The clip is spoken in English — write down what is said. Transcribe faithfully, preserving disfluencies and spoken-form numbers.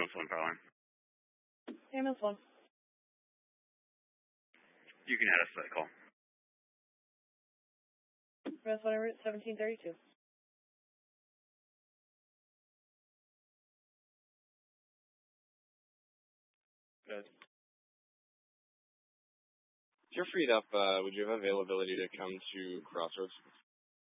Ambulance one, Power. Ambulance one. You can add us to that call. Ambulance one, route seventeen thirty-two. Good. If you're freed up, uh, would you have availability to come to Crossroads?